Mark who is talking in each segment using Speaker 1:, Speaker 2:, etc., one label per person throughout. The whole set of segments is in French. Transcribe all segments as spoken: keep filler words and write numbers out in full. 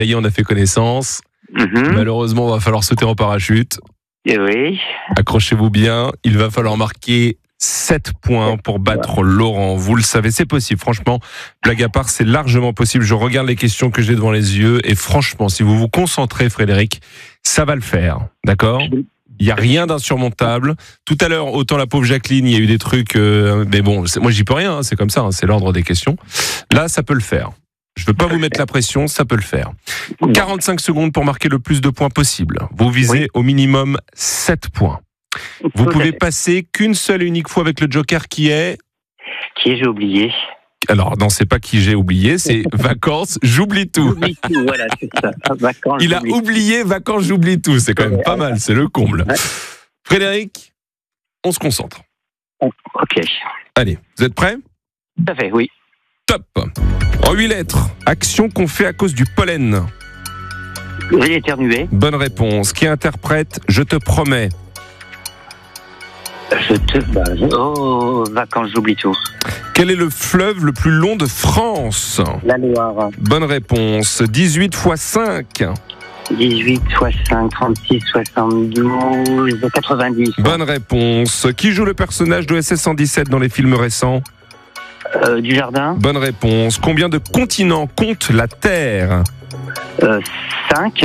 Speaker 1: Ça y est, on a fait connaissance.
Speaker 2: Mhm.
Speaker 1: Malheureusement, il va falloir sauter en parachute.
Speaker 2: Et oui.
Speaker 1: Accrochez-vous bien. Il va falloir marquer sept points pour battre Laurent. Vous le savez, c'est possible. Franchement, blague à part, c'est largement possible. Je regarde les questions que j'ai devant les yeux et franchement, si vous vous concentrez, Frédéric, ça va le faire. D'accord ? Il n'y a rien d'insurmontable. Tout à l'heure, autant la pauvre Jacqueline, il y a eu des trucs... Euh, mais bon, moi, j'y peux rien. Hein, c'est comme ça. Hein, c'est l'ordre des questions. Là, ça peut le faire. Je ne veux pas vous mettre la pression, ça peut le faire. quarante-cinq secondes pour marquer le plus de points possible. Vous visez
Speaker 2: Oui.
Speaker 1: au minimum sept points. Vous pouvez passer qu'une seule et unique fois avec le joker qui est...
Speaker 2: Qui ai-je oublié?
Speaker 1: Alors, non, c'est pas qui j'ai oublié, c'est vacances, j'oublie tout.
Speaker 2: J'oublie tout, voilà, c'est ça. Vacances,
Speaker 1: Il a
Speaker 2: j'oublie.
Speaker 1: oublié vacances, j'oublie tout. C'est quand même pas mal, c'est le comble.
Speaker 2: Ouais.
Speaker 1: Frédéric, on se concentre.
Speaker 2: Ok.
Speaker 1: Allez, vous êtes prêts ?
Speaker 2: Tout à fait, oui.
Speaker 1: Top. En huit lettres, action qu'on fait à cause du pollen.
Speaker 2: J'ai éternué.
Speaker 1: Bonne réponse. Qui interprète « Je te promets ».
Speaker 2: Je te... bah, je- Oh, vacances, j'oublie tout.
Speaker 1: Quel est le fleuve le plus long de France ?
Speaker 2: La Loire.
Speaker 1: Bonne réponse. dix-huit fois cinq.
Speaker 2: dix-huit, soixante, trente-six, soixante-douze, quatre-vingt-dix.
Speaker 1: Bonne réponse. Qui joue le personnage de S S cent dix-sept dans les films récents ?
Speaker 2: Euh, du jardin.
Speaker 1: Bonne réponse. Combien de continents compte la Terre ?
Speaker 2: Euh, cinq.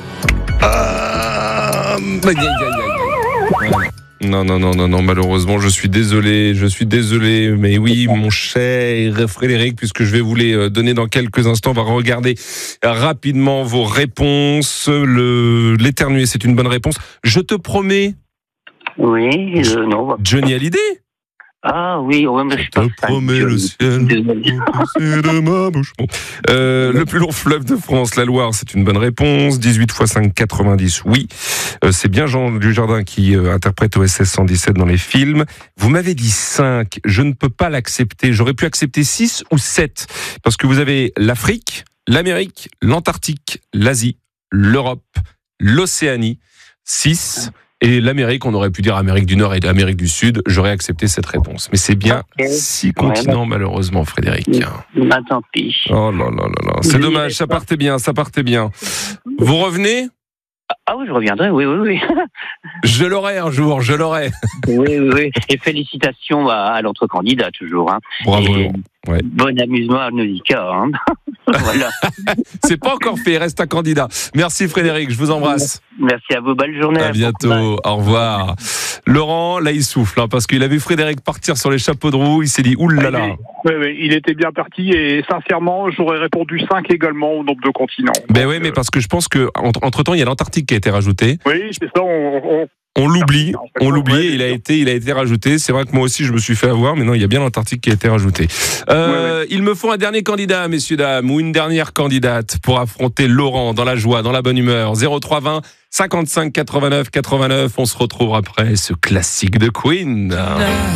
Speaker 1: Ah, aïe, aïe, aïe, aïe. Voilà. Non, non, non, non, non, malheureusement, je suis désolé, je suis désolé, mais oui, mon cher Frédéric, puisque je vais vous les donner dans quelques instants, on va regarder rapidement vos réponses. Le, l'éternuer, c'est une bonne réponse. Je te promets,
Speaker 2: Oui, euh, non.
Speaker 1: Johnny Hallyday.
Speaker 2: Ah oui, ouais, mais je suis
Speaker 1: Je
Speaker 2: pas
Speaker 1: te
Speaker 2: fan.
Speaker 1: promets le ciel.
Speaker 2: Désolé.
Speaker 1: C'est de ma bouche. Bon. Euh, le plus long fleuve de France, la Loire, c'est une bonne réponse. dix-huit fois cinq, quatre-vingt-dix, oui. Euh, c'est bien Jean Dujardin qui euh, interprète O S S cent dix-sept dans les films. Vous m'avez dit cinq, je ne peux pas l'accepter. J'aurais pu accepter six ou sept, parce que vous avez l'Afrique, l'Amérique, l'Antarctique, l'Asie, l'Europe, l'Océanie. six. Et l'Amérique, on aurait pu dire Amérique du Nord et Amérique du Sud, j'aurais accepté cette réponse. Mais c'est bien
Speaker 2: Ok.
Speaker 1: six continents, malheureusement, Frédéric.
Speaker 2: Bah, tant pis.
Speaker 1: Oh là là là là, c'est
Speaker 2: Oui,
Speaker 1: dommage, ça partait bien, ça partait bien. Vous revenez ?
Speaker 2: Ah oui, je reviendrai, oui, oui, oui.
Speaker 1: Je l'aurai un jour, je l'aurai.
Speaker 2: oui, oui, oui. Et félicitations à, à l'autre candidat, toujours. Hein.
Speaker 1: Bravo.
Speaker 2: Et
Speaker 1: Ouais.
Speaker 2: bon amusement à Nausicaa. Hein. voilà.
Speaker 1: C'est pas encore fait, il reste un candidat. Merci Frédéric, je vous embrasse.
Speaker 2: Merci à vous, bonne journée.
Speaker 1: À bientôt, au revoir. Laurent, là il souffle, hein, parce qu'il a vu Frédéric partir sur les chapeaux de roue, il s'est dit oulala.
Speaker 3: Oui, oui, il était bien parti et sincèrement, j'aurais répondu cinq également au nombre de continents.
Speaker 1: Ben
Speaker 3: Donc,
Speaker 1: oui, mais
Speaker 3: euh,
Speaker 1: parce que je pense que entre temps il y a l'Antarctique qui a été rajouté.
Speaker 3: Oui, c'est ça, on, on,
Speaker 1: On l'oublie, on l'oublie,
Speaker 3: Ouais,
Speaker 1: il a
Speaker 3: bien sûr.
Speaker 1: été, il a été rajouté. C'est vrai que moi aussi je me suis fait avoir, mais non, il y a bien l'Antarctique qui a été rajouté. Euh,
Speaker 3: Ouais,
Speaker 1: Il me faut un dernier candidat, messieurs dames, ou une dernière candidate pour affronter Laurent dans la joie, dans la bonne humeur. zéro trois vingt cinquante-cinq quatre-vingt-neuf quatre-vingt-neuf. On se retrouve après ce classique de Queen.